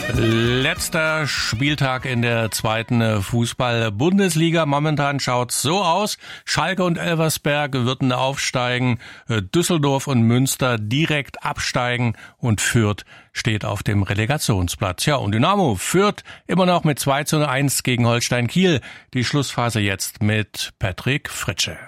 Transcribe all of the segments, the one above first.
Letzter Spieltag in der zweiten Fußball-Bundesliga. Momentan schaut's so aus. Schalke und Elversberg würden aufsteigen, Düsseldorf und Münster direkt absteigen und Fürth steht auf dem Relegationsplatz. Ja, und Dynamo führt immer noch mit 2:1 gegen Holstein Kiel. Die Schlussphase jetzt mit Patrick Fritsche.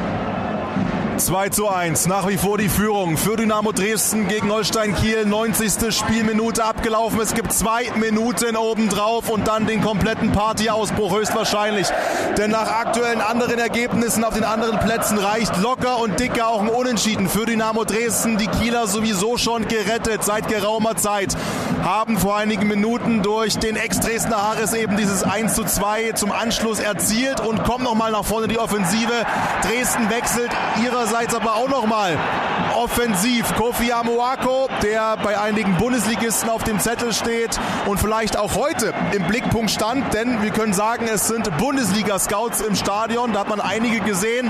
2:1, nach wie vor die Führung für Dynamo Dresden gegen Holstein Kiel. 90. Spielminute abgelaufen. Es gibt 2 Minuten obendrauf und dann den kompletten Partyausbruch höchstwahrscheinlich. Denn nach aktuellen anderen Ergebnissen auf den anderen Plätzen reicht locker und dicker auch ein Unentschieden für Dynamo Dresden. Die Kieler sowieso schon gerettet seit geraumer Zeit. Haben vor einigen Minuten durch den Ex-Dresdner Harris eben dieses 1:2 zum Anschluss erzielt und kommt nochmal nach vorne die Offensive. Dresden wechselt ihrerseits aber auch nochmal offensiv. Kofi Amoako, der bei einigen Bundesligisten auf dem Zettel steht und vielleicht auch heute im Blickpunkt stand, denn wir können sagen, es sind Bundesliga-Scouts im Stadion, da hat man einige gesehen,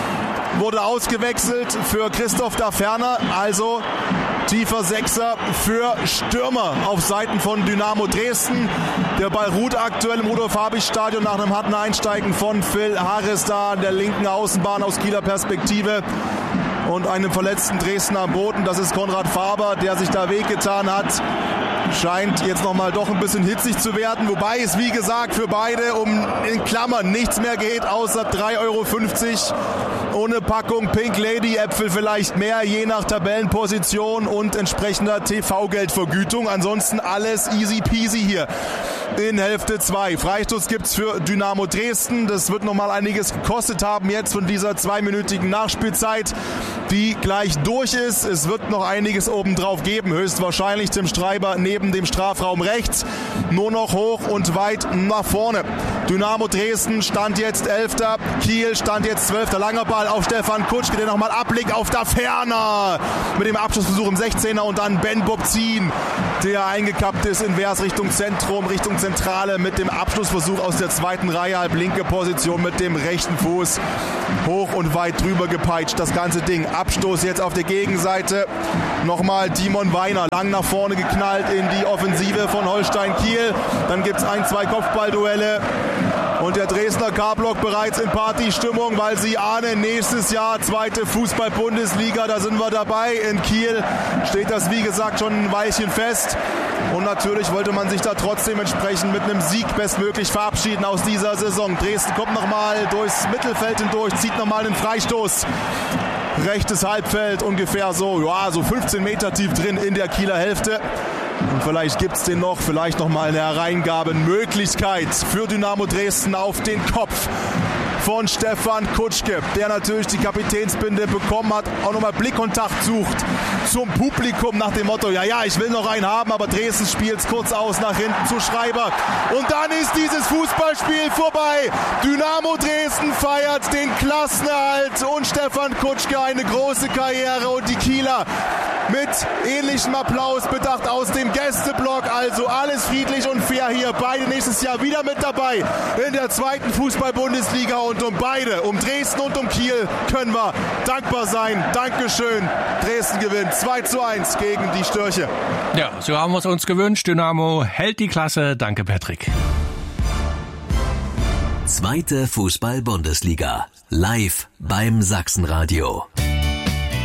wurde ausgewechselt für Christoph Daferner, also tiefer Sechser für Stürmer auf Seiten von Dynamo Dresden. Der Ball ruht aktuell im Rudolf-Habich-Stadion nach einem harten Einsteigen von Phil Harris da an der linken Außenbahn aus Kieler Perspektive und einem verletzten Dresdner am Boden. Das ist Konrad Faber, der sich da wehgetan hat. Scheint jetzt nochmal doch ein bisschen hitzig zu werden, wobei es wie gesagt für beide um in Klammern nichts mehr geht, außer 3,50 € ohne Packung Pink Lady Äpfel vielleicht mehr, je nach Tabellenposition und entsprechender TV-Geldvergütung. Ansonsten alles easy peasy hier in Hälfte 2. Freistoß gibt's für Dynamo Dresden. Das wird nochmal einiges gekostet haben jetzt von dieser 2-minütigen Nachspielzeit, die gleich durch ist. Es wird noch einiges obendrauf geben, höchstwahrscheinlich Tim Streiber neben dem Strafraum rechts. Nur noch hoch und weit nach vorne. Dynamo Dresden stand jetzt 11. Kiel stand jetzt 12. Langer Ball auf Stefan Kutschke, der nochmal ablegt auf Daferner mit dem Abschlussversuch im 16er und dann Ben Bobzin, der eingekappt ist in Vers Richtung Zentrum, Richtung Zentrale mit dem Abschlussversuch aus der zweiten Reihe, halb linke Position mit dem rechten Fuß hoch und weit drüber gepeitscht. Das ganze Ding. Abstoß jetzt auf der Gegenseite. Nochmal Timon Weiner lang nach vorne geknallt in die Offensive von Holstein Kiel. Dann gibt es 1-2 Kopfballduelle. Und der Dresdner K-Block bereits in Partystimmung, weil sie ahnen, nächstes Jahr zweite Fußball-Bundesliga, da sind wir dabei. In Kiel steht das, wie gesagt, schon ein Weilchen fest. Und natürlich wollte man sich da trotzdem entsprechend mit einem Sieg bestmöglich verabschieden aus dieser Saison. Dresden kommt nochmal durchs Mittelfeld hindurch, zieht nochmal den Freistoß. Rechtes Halbfeld ungefähr so 15 Meter tief drin in der Kieler Hälfte. Und vielleicht gibt es den noch, vielleicht nochmal eine Hereingabenmöglichkeit für Dynamo Dresden auf den Kopf von Stefan Kutschke, der natürlich die Kapitänsbinde bekommen hat, auch nochmal Blickkontakt sucht zum Publikum nach dem Motto, ja, ich will noch einen haben, aber Dresden spielt es kurz aus nach hinten zu Schreiber. Und dann ist dieses Fußballspiel vorbei. Dynamo Dresden feiert den Klassenerhalt und Stefan Kutschke eine große Karriere und die Kieler mit ähnlichem Applaus bedacht aus dem Gästeblock. Also alles friedlich und fair hier. Beide nächstes Jahr wieder mit dabei in der zweiten Fußball-Bundesliga. Und um beide, um Dresden und um Kiel, können wir dankbar sein. Dankeschön. Dresden gewinnt 2:1 gegen die Störche. Ja, so haben wir es uns gewünscht. Dynamo hält die Klasse. Danke, Patrick. Zweite Fußball-Bundesliga. Live beim Sachsenradio.